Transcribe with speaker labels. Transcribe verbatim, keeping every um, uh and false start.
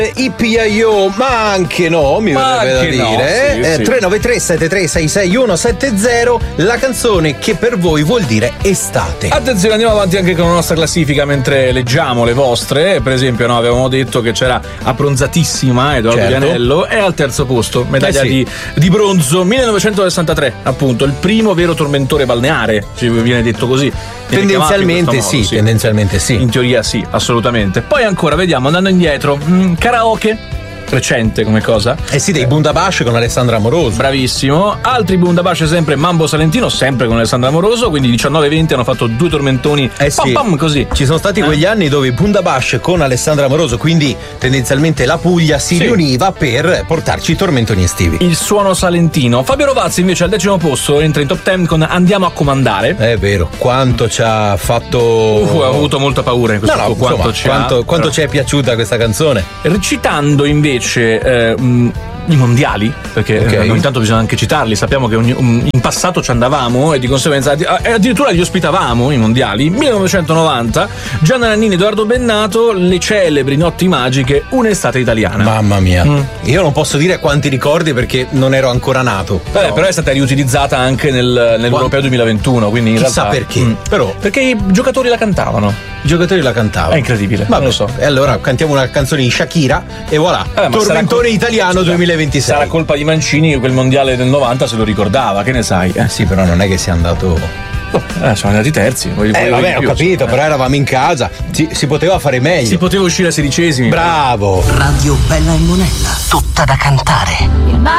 Speaker 1: I P I O, ma anche no, mi
Speaker 2: Ma
Speaker 1: verrebbe da
Speaker 2: anche no,
Speaker 1: dire.
Speaker 2: sì,
Speaker 1: eh,
Speaker 2: sì.
Speaker 1: tre nove tre sette tre sei sei uno sette zero, la canzone che per voi vuol dire estate.
Speaker 2: Attenzione, andiamo avanti anche con la nostra classifica mentre leggiamo le vostre. Per esempio, no, avevamo detto che c'era Abbronzatissima Edoardo
Speaker 1: Certo.
Speaker 2: Vianello, è al terzo posto, medaglia
Speaker 1: Eh sì.
Speaker 2: di, di bronzo, millenovecentosessantatré, appunto, il primo vero tormentore balneare, ci viene detto così. Viene
Speaker 1: Tendenzialmente
Speaker 2: chiamato in questo
Speaker 1: sì,
Speaker 2: modo,
Speaker 1: tendenzialmente sì.
Speaker 2: In teoria sì, assolutamente. Poi ancora, vediamo, andando indietro, mm, karaoke, recente come cosa.
Speaker 1: Eh sì, dei Bundabash con Alessandra Amoroso.
Speaker 2: Bravissimo. Altri Bundabash sempre Mambo Salentino, sempre con Alessandra Amoroso, quindi diciannove venti hanno fatto due tormentoni.
Speaker 1: Eh sì.
Speaker 2: Pam, pam, così.
Speaker 1: Ci sono stati
Speaker 2: Eh?
Speaker 1: quegli anni dove i Bundabash con Alessandra Amoroso, quindi tendenzialmente la Puglia, si
Speaker 2: Sì.
Speaker 1: riuniva per portarci i tormentoni estivi.
Speaker 2: Il suono salentino. Fabio Rovazzi invece al decimo posto entra in top dieci con Andiamo a comandare.
Speaker 1: È vero, quanto ci ha fatto.
Speaker 2: Uh, ho avuto molta paura in questo
Speaker 1: No, no,
Speaker 2: quanto
Speaker 1: insomma,
Speaker 2: ci
Speaker 1: quanto,
Speaker 2: ha,
Speaker 1: quanto
Speaker 2: però.
Speaker 1: ci è piaciuta questa canzone?
Speaker 2: Recitando invece eh, mh, i mondiali, perché
Speaker 1: Ok.
Speaker 2: eh, ogni tanto bisogna anche citarli, sappiamo che ogni- um, in passato ci andavamo e di conseguenza addi- e addirittura li ospitavamo i mondiali. millenovecentonovanta, Gianna Nannini, Edoardo Bennato, le celebri notti magiche, un'estate italiana.
Speaker 1: Mamma mia,
Speaker 2: Mm.
Speaker 1: io non posso dire quanti ricordi perché non ero ancora nato.
Speaker 2: Vabbè, però è stata riutilizzata anche nel, nell'Europeo duemilaventuno, quindi in
Speaker 1: Chissà
Speaker 2: realtà,
Speaker 1: perché,
Speaker 2: Mm.
Speaker 1: però
Speaker 2: Perché i giocatori la cantavano.
Speaker 1: i giocatori la cantavano.
Speaker 2: È incredibile,
Speaker 1: Vabbè,
Speaker 2: non lo so.
Speaker 1: E allora cantiamo una canzone di Shakira e voilà,
Speaker 2: Vabbè, ma sarà
Speaker 1: tormentone
Speaker 2: col-
Speaker 1: italiano
Speaker 2: Scusa,
Speaker 1: duemilaventisei.
Speaker 2: Sarà colpa di Mancini che quel mondiale del novanta se lo ricordava, che ne sai? Eh,
Speaker 1: Sì, però non è che sia andato.
Speaker 2: eh sono andati terzi. Vuoi-
Speaker 1: Eh,
Speaker 2: vuoi
Speaker 1: vabbè,
Speaker 2: di
Speaker 1: ho
Speaker 2: più?
Speaker 1: capito,
Speaker 2: Eh.
Speaker 1: però eravamo in casa. Si, si poteva fare meglio.
Speaker 2: Si poteva uscire a sedicesimi.
Speaker 1: Bravo.
Speaker 3: Radio Bella e Monella, tutta da cantare.